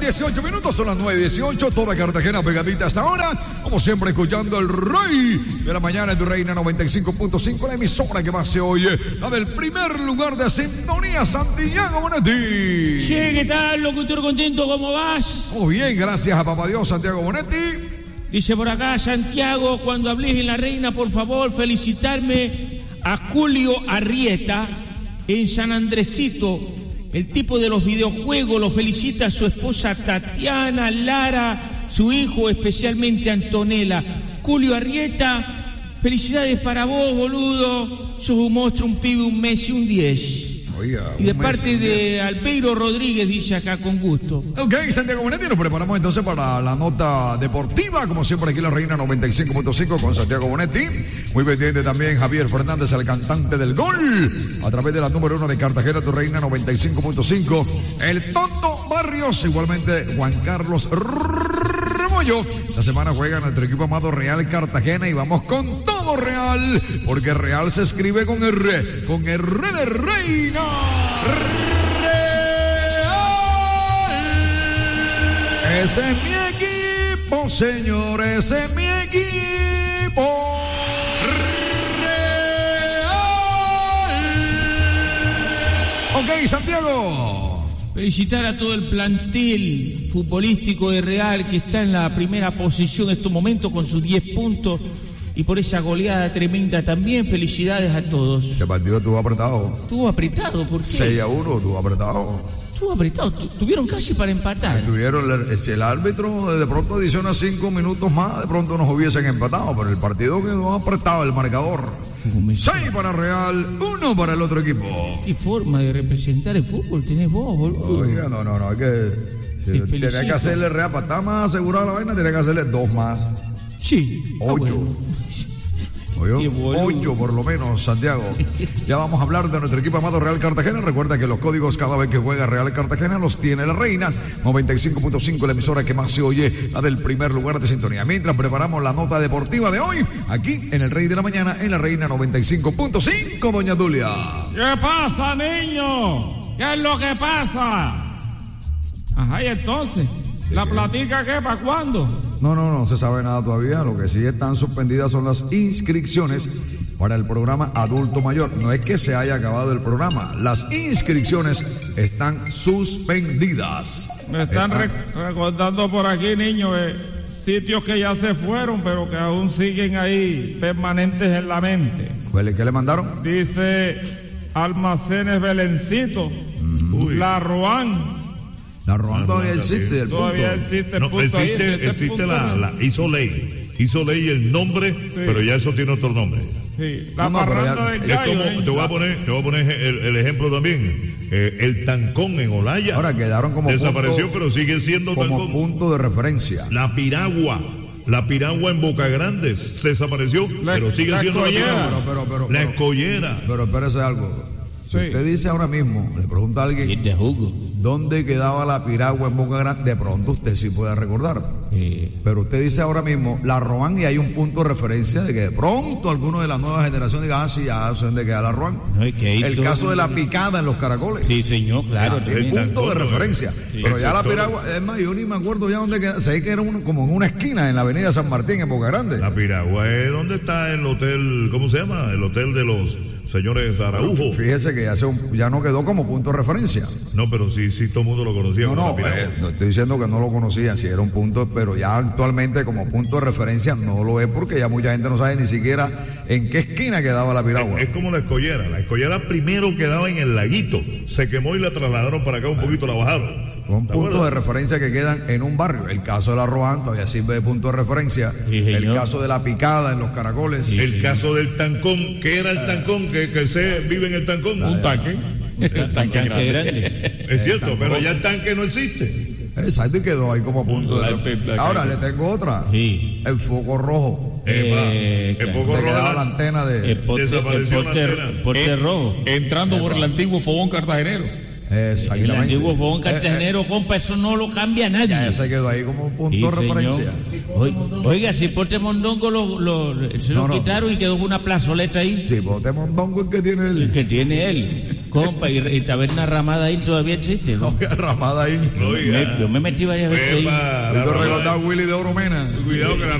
18 minutos, son las 9:18, toda Cartagena pegadita hasta ahora. Como siempre, escuchando el Rey de la Mañana en tu Reina 95.5, la emisora que más se oye, la del primer lugar de sintonía, Santiago Bonetti. Sí, ¿qué tal, locutor contento? ¿Cómo vas? Muy bien, gracias a papá Dios, Santiago Bonetti. Dice por acá, Santiago, cuando hables en la Reina, por favor, felicitarme a Julio Arrieta en San Andresito. El tipo de los videojuegos lo felicita a su esposa Tatiana, Lara, su hijo, especialmente Antonella. Julio Arrieta, felicidades para vos, boludo. Sos un monstruo, un pibe, un Messi, un 10. Oiga, y de parte de Albeiro Rodríguez, dice acá, con gusto. Ok, Santiago Bonetti, nos preparamos entonces para la nota deportiva, como siempre aquí en la Reina 95.5 con Santiago Bonetti. Muy pendiente también Javier Fernández, el cantante del gol, a través de la número 1 de Cartagena, tu Reina 95.5. El Tonto Barrios, igualmente Juan Carlos Rebollo. Esta semana juega nuestro equipo amado Real Cartagena y vamos con todo Real, porque Real se escribe con R de Reina. Real. Ese es mi equipo, señor, ese es mi equipo. Real. Ok, Santiago. Felicitar a todo el plantel futbolístico de Real, que está en la primera posición en estos momentos con sus 10 puntos. Y por esa goleada tremenda también, felicidades a todos. Ese partido estuvo apretado. Estuvo apretado, ¿por qué? 6-1, estuvo apretado. Estuvo apretado, tuvieron casi para empatar. Si el árbitro de pronto adiciona 5 minutos más, de pronto nos hubiesen empatado, pero el partido quedó apretado, el marcador. 6 para Real, 1 para el otro equipo. ¿Qué forma de representar el fútbol tenés vos, boludo? Oiga, no, hay que... Tenía que hacerle Real, para estar más asegurado la vaina, tenía que hacerle 2 más. Sí. 8. Bueno. 8 por lo menos, Santiago. Ya vamos a hablar de nuestro equipo amado Real Cartagena. Recuerda que los códigos cada vez que juega Real Cartagena los tiene la Reina 95.5, la emisora que más se oye, la del primer lugar de sintonía. Mientras preparamos la nota deportiva de hoy, aquí en el Rey de la Mañana, en la Reina 95.5, doña Dulia. ¿Qué pasa, niño? ¿Qué es lo que pasa? Ajá, y entonces, ¿la platica qué? ¿Para cuándo? No se sabe nada todavía. Lo que sí están suspendidas son las inscripciones para el programa Adulto Mayor. No es que se haya acabado el programa, las inscripciones están suspendidas. Me están recordando por aquí, niño, sitios que ya se fueron, pero que aún siguen ahí permanentes en la mente. ¿Qué le mandaron? Dice Almacenes Belencito, La Roan. La Roan todavía existe. El todavía punto. existe el no, punto. Existe la hizo ley el nombre, sí. Pero ya eso tiene otro nombre. Sí. La parranda del gallo. Te voy a poner el ejemplo también. El Tancón en Olaya. Ahora quedaron como desapareció, punto, pero sigue siendo como Tancón. Punto de referencia. La Piragua en Boca Grande se desapareció, pero sigue siendo la Piragua. La Escollera. Pero espérese algo. Si usted dice ahora mismo, le pregunta a alguien dónde quedaba la Piragua en Boca Grande, de pronto usted sí puede recordar. Pero usted dice ahora mismo La Roan y hay un punto de referencia de que de pronto alguno de las nuevas generaciones diga, sí, ya sé dónde queda La Roan. El caso de la picada en los caracoles. Sí, señor, claro. El punto de referencia. Pero ya la Piragua, es más, yo ni me acuerdo ya dónde queda. Sé que era como en una esquina en la avenida San Martín en Boca Grande. La Piragua es donde está el hotel, ¿cómo se llama? El hotel de los señores Araujo. Fíjese que ya no quedó como punto de referencia. No, pero sí todo el mundo lo conocía. No estoy diciendo que no lo conocían, sí era un punto, pero ya actualmente como punto de referencia no lo es porque ya mucha gente no sabe ni siquiera en qué esquina quedaba la Piragua. Es como la Escollera. La Escollera primero quedaba en el Laguito, se quemó y la trasladaron para acá un poquito, la bajaron. Son puntos de referencia que quedan en un barrio. El caso de La Roan todavía sirve de punto de referencia. El caso de la picada en los caracoles. El caso del Tancón. ¿Qué era el Tancón? Que se vive en el Tancón. Un tanque. El tanque grande. Es cierto, pero ya el tanque no existe. Exacto, y quedó ahí como punto de referencia. Ahora le tengo otra. Sí. El foco rojo. El foco rojo. La antena desapareció la antena. Porte rojo. Entrando por el antiguo fogón cartagenero. El antiguo fogón cartagenero, compa, eso no lo cambia nadie. Ya se quedó ahí como punto de referencia. Oiga, si Porte Mondongo se lo quitaron y quedó una plazoleta ahí. Sí, Porte Mondongo es que tiene él. El que tiene él. Compa, y Taberna Ramada ahí todavía existe, ¿no? Ramada ahí. Yo me metí varias veces ahí. Yo recordaba Willy de Oromena. Cuidado que la